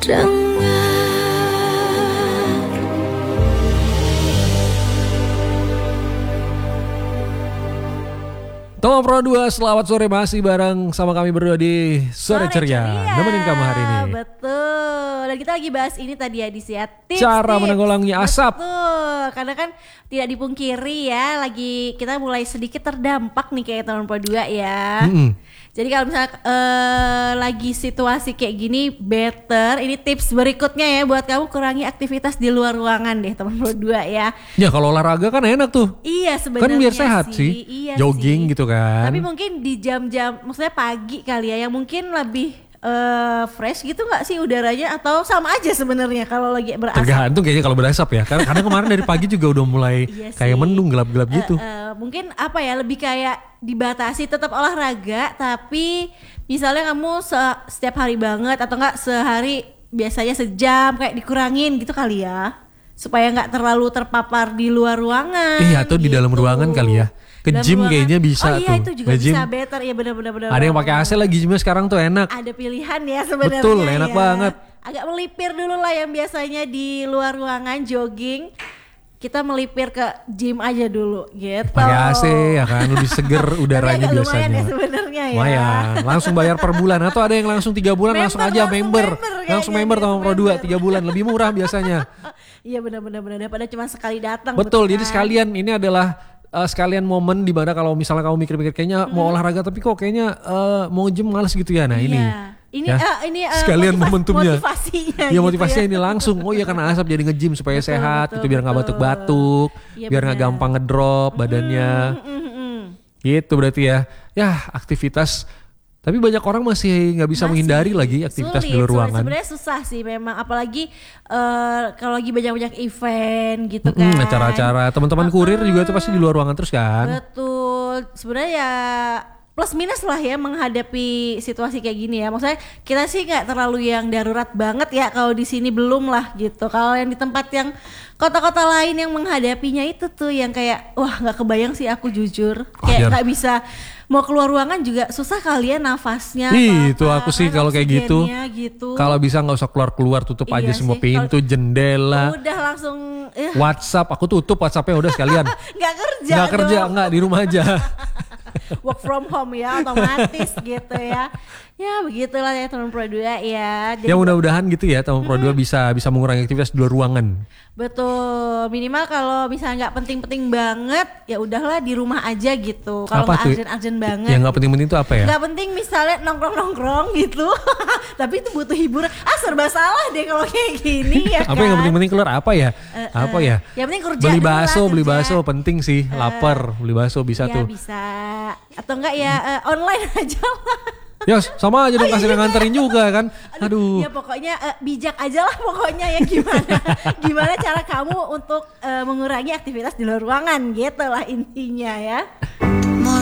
Toma Pro 2, selamat sore, masih bareng sama kami berdua di Sore Ceria. Nemenin kamu hari ini. Betul. Dan kita lagi bahas ini tadi ya di tips cara menanggulangi asap. Betul. Karena kan tidak dipungkiri ya, lagi kita mulai sedikit terdampak nih kayak Toma Pro 2 ya. Jadi kalau misalnya lagi situasi kayak gini, better ini tips berikutnya ya buat kamu, kurangi aktivitas di luar ruangan deh Toma Pro 2 ya. Ya kalau olahraga kan enak tuh. Iya sebenarnya kan biar sehat sih. Iya jogging sih. Gitu kan. Tapi mungkin di jam-jam, maksudnya pagi kali ya, yang mungkin lebih fresh gitu nggak sih udaranya, atau sama aja sebenarnya kalau lagi berasap? Tergantung kayaknya kalau berasap ya. Karena kemarin dari pagi juga udah mulai kayak mendung gelap-gelap gitu. Mungkin apa ya, lebih kayak dibatasi tetap olahraga, tapi misalnya kamu setiap hari banget atau enggak sehari biasanya sejam, kayak dikurangin gitu kali ya, supaya nggak terlalu terpapar di luar ruangan. Iya, atau di dalam ruangan kali ya. Ke gym kayaknya bisa tuh. Oh iya tuh juga bisa better ya, benar-benar. Ada yang pakai AC lagi gymnya sekarang tuh enak. Ada pilihan ya sebenarnya. Betul, enak banget. Agak melipir dulu lah yang biasanya di luar ruangan jogging. Kita melipir ke gym aja dulu gitu. Pakai AC ya kan, lebih seger udaranya biasanya. Lumayan ya sebenarnya ya. Lumayan, langsung bayar per bulan, atau ada yang langsung 3 bulan langsung aja member. Langsung member Toma Pro 2 3 bulan, lebih murah biasanya. Iya benar-benar, daripada cuma sekali datang. Betul, jadi sekalian ini adalah sekalian momen di mana kalau misalnya kamu mikir-mikir kayaknya mau olahraga tapi kok kayaknya mau gym males gitu ya. Nah, ini sekalian momentumnya. Motivasinya. Ya motivasinya ini langsung. Oh iya, karena asap jadi nge-gym supaya sehat gitu, biar nggak batuk-batuk, biar nggak gampang ngedrop badannya. Gitu berarti ya. Ya, aktivitas. Tapi banyak orang masih nggak bisa menghindari lagi aktivitas di luar ruangan. Sebenarnya susah sih memang, apalagi kalau lagi banyak-banyak event gitu kan. Acara-acara teman-teman kurir juga tuh pasti di luar ruangan terus kan. Betul. Sebenarnya ya plus minus lah ya menghadapi situasi kayak gini ya. Maksudnya kita sih nggak terlalu yang darurat banget ya, kalau di sini belum lah gitu. Kalau yang di tempat yang kota-kota lain yang menghadapinya itu tuh yang kayak wah nggak kebayang sih aku jujur. Kayak nggak bisa mau keluar ruangan juga susah kalian nafasnya. Itu aku sih kalau kayak gitu. Kalau bisa nggak usah keluar-keluar, tutup aja semua pintu, jendela. Udah langsung WhatsApp aku tutup, WhatsAppnya udah sekalian. Nggak kerja, nggak di rumah aja. Work from home ya, otomatis gitu ya. Ya begitulah ya Toma Pro 2 ya. Jadi, ya mudah-mudahan gitu ya Toma Pro 2 bisa mengurangi aktivitas di luar ruangan. Betul, minimal kalau misalnya nggak penting-penting banget ya udahlah di rumah aja gitu. Kalau nggak urgent banget. Yang nggak penting-penting itu apa ya? Nggak penting misalnya nongkrong-nongkrong gitu. Tapi itu butuh hiburan. Serba salah deh kalau kayak gini ya. Apa yang nggak penting-penting keluar apa ya? Apa ya? Yang penting kerja. Beli bakso penting sih. Lapar, beli bakso bisa tuh. Bisa. Atau enggak ya online aja lah. Ya sama aja dong, kasih nganterin juga kan. Aduh. Ya pokoknya bijak aja lah pokoknya ya, gimana cara kamu untuk mengurangi aktivitas di luar ruangan gitu lah intinya ya.